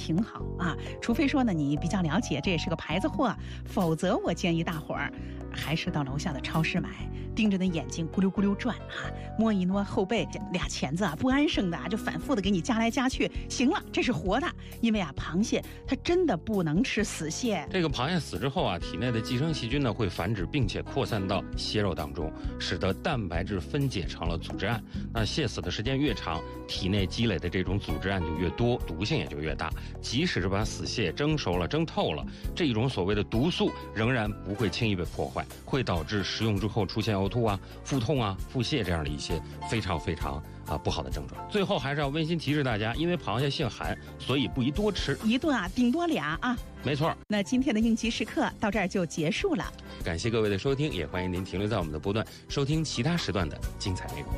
挺好啊。除非说呢你比较了解这也是个牌子货，否则我建议大伙儿还是到楼下的超市买，盯着那眼睛咕溜咕溜转啊，摸一摸后背，俩钳子啊不安生的啊，就反复的给你夹来夹去。行了，这是活的，因为啊螃蟹它真的不能吃死蟹。 这个螃蟹死之后啊，体内的寄生细菌呢会繁殖，并且扩散到蟹肉当中，使得蛋白质分解成了组织胺。那蟹死的时间越长，体内积累的这种组织胺就越多，毒性也就越大。即使是把死蟹蒸熟了、蒸透了，这一种所谓的毒素仍然不会轻易被破坏，会导致食用之后出现呕吐啊、腹痛啊、腹泻这样的一些非常不好的症状。最后还是要温馨提示大家，因为螃蟹性寒，所以不宜多吃， 一顿啊顶多俩啊。 没错。 那今天的应急时刻到这儿就结束了， 感谢各位的收听，也欢迎您停留在我们的波段收听其他时段的精彩内容。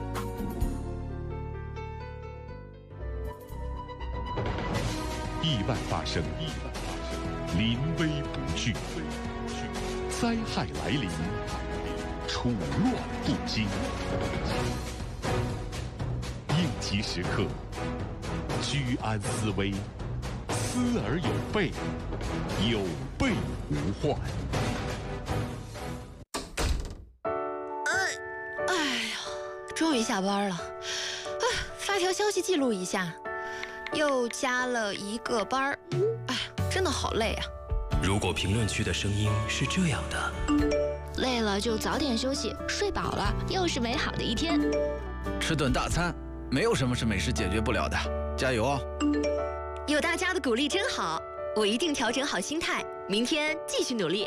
意外发生，临危不惧，灾害来临，处乱不惊。应急时刻，居安思危，思而有备，有备无患。 哎呀，终于下班了，发条消息记录一下，又加了一个班儿，哎，真的好累啊。 如果评论区的声音是这样的， 累了就早点休息，睡饱了又是美好的一天。 吃顿大餐，没有什么是美食解决不了的，加油哦！ 有大家的鼓励真好，我一定调整好心态，明天继续努力。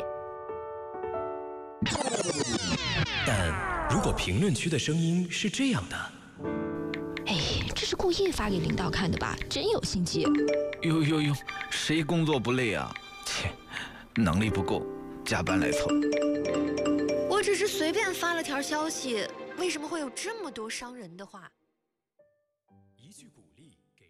但如果评论区的声音是这样的， 哎，这是故意发给领导看的吧？真有心机。 哟，谁工作不累啊？切，能力不够，加班来凑。 我只是随便发了条消息，为什么会有这么多伤人的话？ 一句鼓励给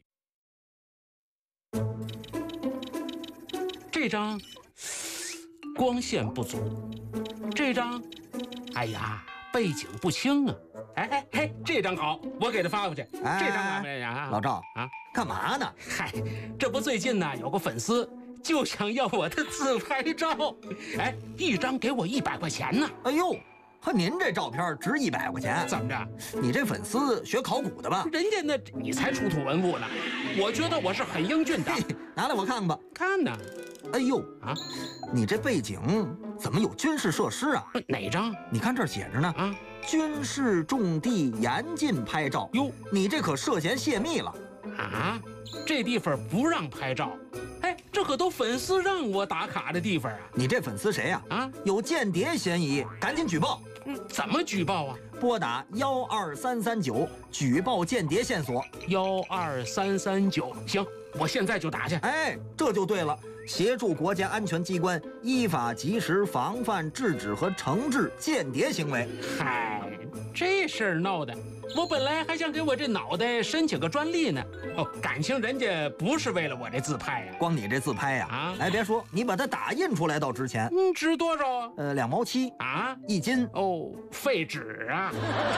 这张光线不足，这张哎呀背景不清啊。哎，这张好，我给他发过去。 哎、 这张啊， 老赵啊， 干嘛呢？ 嗨，这不最近呢有个粉丝就想要我的自拍照，哎，一张给我100块钱呢。 哎呦，和您这照片值100块钱？ 怎么着？ 你这粉丝学考古的吧？ 人家那你才出土文物呢，我觉得我是很英俊的。 拿来我看看吧。 看呢。 哎呦啊， 你这背景怎么有军事设施啊？ 哪张？ 你看这儿写着呢啊，军事重地严禁拍照。哟，你这可涉嫌泄密了啊！这地方不让拍照。哎，这可都粉丝让我打卡的地方啊！ 你这粉丝谁呀？啊，有间谍嫌疑，赶紧举报。 怎么举报啊？ 拨打12339举报间谍线索。 12339，行，我现在就打去。 哎，这就对了，协助国家安全机关依法及时防范、制止和惩治间谍行为。 嗨，这事儿闹的，我本来还想给我这脑袋申请个专利呢。哦，感情人家不是为了我这自拍呀？ 光你这自拍呀？啊，哎，别说，你把它打印出来倒值钱。 值多少啊 ？2毛7 啊 ，1斤。 哦，废纸啊！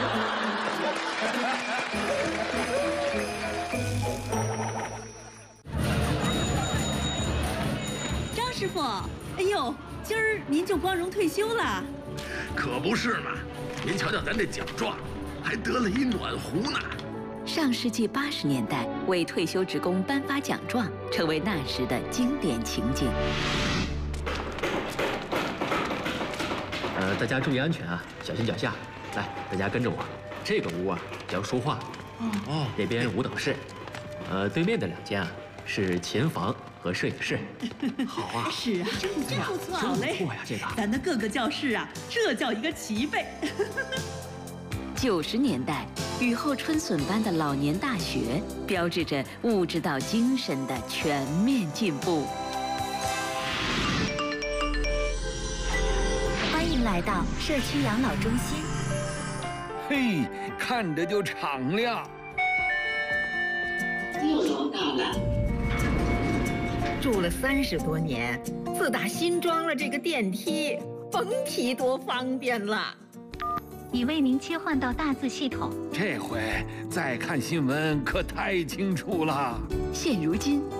张师傅，哎呦，今儿您就光荣退休了？ 可不是嘛！您瞧瞧咱这奖状，还得了一暖壶呢。 上世纪80年代，为退休职工颁发奖状，成为那时的经典情景。 大家注意安全啊，小心脚下。来，大家跟着我。这个屋啊叫书画，那边5等室，对面的2间啊是琴房和摄影室。好啊， 是啊，真不错，好嘞。 不错呀，这个咱的各个教室啊，这叫一个齐备。 90年代，雨后春笋般的老年大学，标志着物质到精神的全面进步。 欢迎来到社区养老中心。 嘿，看着就敞亮。 不爽大了。 住了30多年，自打新装了这个电梯，甭提多方便了。 已为您切换到大字系统。 这回再看新闻可太清楚了。 现如今，